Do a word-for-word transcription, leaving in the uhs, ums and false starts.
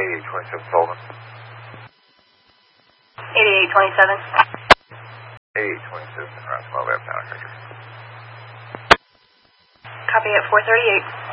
eighty-eight twenty-seven Sullivan. eighty-eight twenty-seven. eighty-eight twenty-seven, around twelve air power. Copy at four thirty-eight.